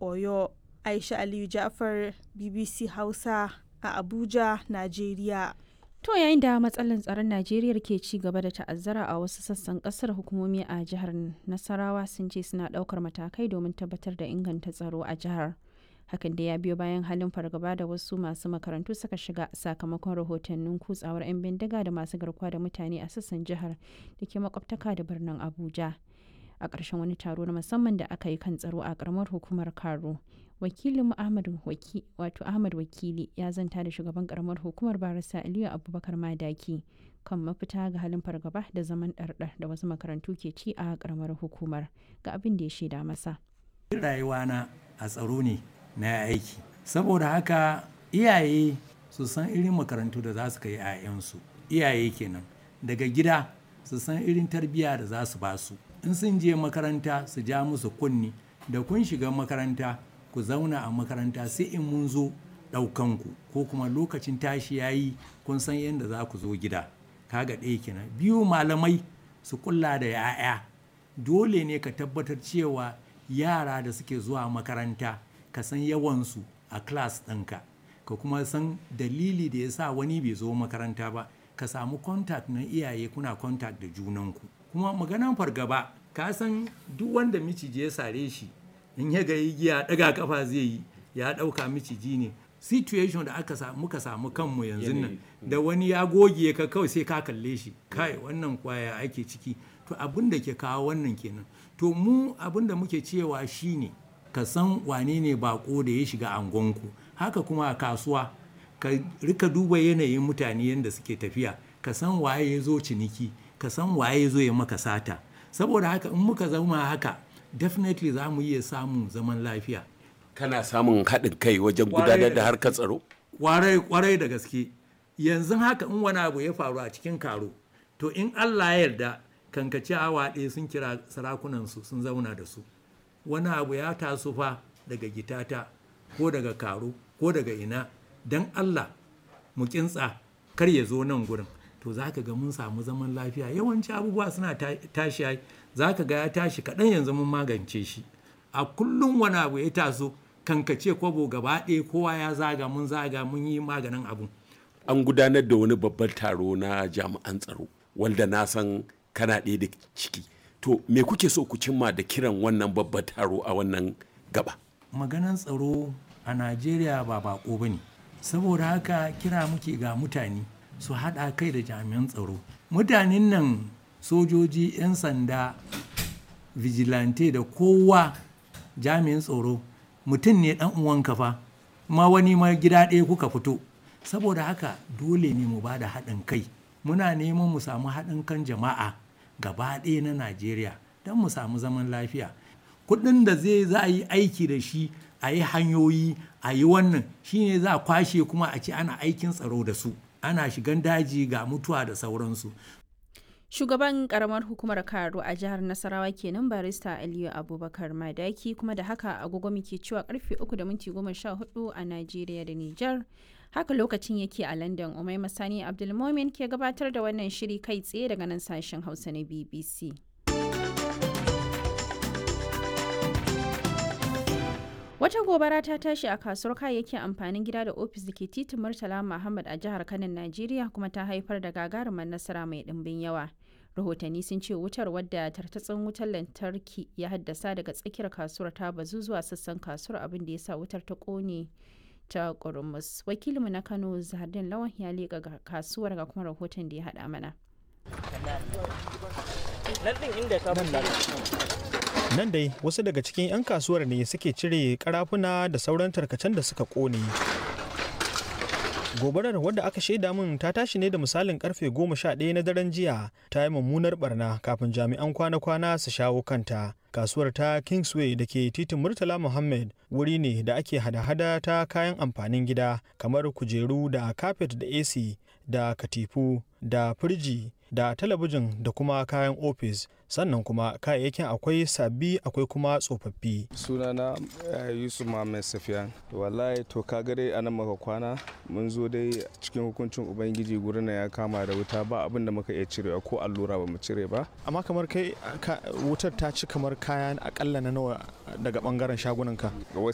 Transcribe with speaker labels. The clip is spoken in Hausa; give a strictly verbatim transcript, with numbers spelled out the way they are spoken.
Speaker 1: Oyo. Aisha Aliyu Ja'far, B B C Hausa a Abuja, Najeriya.
Speaker 2: To yayin da matsalar tsaron Najeriya ke ci gaba da ta'azzara a wasu sassan kasar, hukumomi a jihar Nasarawa sun ce suna daukar matakai domin tabbatar da inganta tsaro a jihar. Hakan da ya biyo bayan halin fargaba da wasu masu makarantu suka shiga sakamakon rahotannin kutsawar 'yan bindiga da masu garkuwa da mutane a sassan jihar da ke makwabtaka da birnin Abuja. A ƙarshen wani taro na musamman da aka yi kan tsaro a ƙaramar hukumar Karo, wakilin Ahmad Waki, wato Ahmad Wakili ya zanta da shugaban ƙaramar hukumar Barista Aliyu Abubakar Madaki kan mafita ga halin fargaba da zaman ɗarɗar da wasu makarantu ke ci a ƙaramar hukumar. Ga abin da ya shaida masa.
Speaker 3: Rayuwana a tsaro ne na aiki, saboda haka iyaye su san irin makarantu da za su kai 'ya'yansu, iyaye kenan daga gida su san irin tarbiyya da za su ba su, in sun je makaranta su ja musu kunni, da kun shiga makaranta ku zauna a makaranta sai in mun zo ɗaukanku ko kuma lokacin tashi yayi kun san yadda za ku zo gida. Kaga ɗaya kenan. Biyu, malamai su kula da 'ya'ya, dole ne ka tabbatar cewa yara da suke zuwa makaranta ka san yawansu a class ɗinka, ka kuma san dalili da ya sa wani bai zo makaranta ba, ka samu contact na iyaye, kuna contact da junanku. Kuma maganan fargaba, ka san duk wanda miciji ya sare shi in ya ga igiya daga kafa zai yi, ya ɗauka miciji ne. Situation da aka samu muka samu kanmu yanzu nan, da wani ya goge ka kawai sai ka kalle shi, kai wannan kwaya ake ciki. To abin da ke kawo wannan kenan. To mu abin da muke cewa shine ka san wane ne bako da ya shiga angonku. Haka kuma a kasuwa ka rika duba yanayin mutane yadda suke tafiya, ka san waye ya zo ciniki, ka san waye ya zo ya maka sata. Saboda haka in muka zama haka, definitely za mu iya samun zaman lafiya.
Speaker 4: Kana samun haɗin kai wajen gudanar da harkar tsaro?
Speaker 3: Kwarai kwarai da gaske. Yanzu haka in wani abu ya faru a cikin Karo, to in Allah ya yarda kankace awa ɗaya sun kira sarakunansu sun zauna da su. Wani abu ya taso fa daga Gitata ko daga Karo ko daga ina, dan Allah mu kintsa kar ya zo nan gurin. To za ka ga mun samu zaman lafiya. Yawanci abubuwa suna tashi, za ka ga ya tashi kaɗan, yanzu mun magance shi. A kullum wani abu ya taso kankace kwabo gaba ɗaya kowa ya zaga, mun zaga mun yi maganin abu.
Speaker 4: An gudanar da wani babban taro na jami'an tsaro wanda na san kana ɗaya da ciki. To me kuke so ku cimma da kiran wannan babban taro a wannan gaba?
Speaker 3: Maganan tsaro a Najeriya ba bako bane, saboda haka kira muke ga mutane su haɗa kai da jami'an tsaro. Mutanen nan sojoji, 'yan sanda, vigilante da kowa jami'in tsaro mutum ne ɗan uwanka fa, ma wani ma gida ɗaya kuka fito. Saboda haka dole ne mu ba da haɗin kai. Muna neman mu samu haɗin kan jama'a gaba ɗaya na Najeriya don mu samu zaman lafiya. Kuɗin da zai za a yi aiki da shi, a yi hanyoyi, a yi wannan shine za a kwashe kuma a ce ana aikin tsaro da su, ana shigan daji ga mutuwa da sauransu.
Speaker 2: Shugaban karamar hukumar Karo a jihar Nasarawa kenan Barista Aliyu Abubakar Madaki. Kuma da haka agogo muke cewa karfe uku da minti goma sha hudu a Najeriya da Nijar. Haka lokacin yake a London. Umaima Sani Abdulmomin ke gabatar da wannan shiri kai tsaye daga nan sashen Hausa na B B C. Wata gobara ta tashi a kasuwar kayayyakin amfanin gida da ofis da ke titin Murtala Muhammad a jihar Kano, Najeriya, kuma ta haifar da gagarumar nasara mai ɗimbin yawa. Rahotanni sun ce wutar, wadda tartatsin wutar lantarki ya haddasa daga tsakiyar kasuwar, ta bazu zuwa sassan kasuwar, abin da ya sa wutar ta ƙone ta ƙurumus. Wakilinmu na Kano Zahardin Lawan ya leƙa kasuwar, ga kuma rahoton da ya haɗa mana.
Speaker 5: Nan dai wasu daga cikin 'yan kasuwar ne suke cire karafuna da sauran tarkacen da suka kone. Gobarar, wadda aka shaida min ta tashi ne da misalin karfe goma sha ɗaya na daren jiya, ta yi mummunar barna kafin jami'an kwana-kwana su shawo kanta. Kasuwar ta Kingsway da ke titin Murtala Muhammad wuri ne da ake hada-hada ta kayan amfanin gida kamar kujeru da kafet da A C da katifu da firji da talabijin da kuma kayan ofis, sannan kuma kayayyakin akwai sabbi akwai kuma tsofaffi.
Speaker 6: Sunana uh, Yusuf Muhammad Safiyan. Wallahi to ka gare anan maka kwana, mun zo dai cikin hukuncin ubangiji gurin ya kama da wuta, ba abin da muka iya cirewa ko allura ba mu cire ba.
Speaker 5: Amma kamar kai wutar ta ci kamar kayan akalla na nawa daga bangaren shagunanka?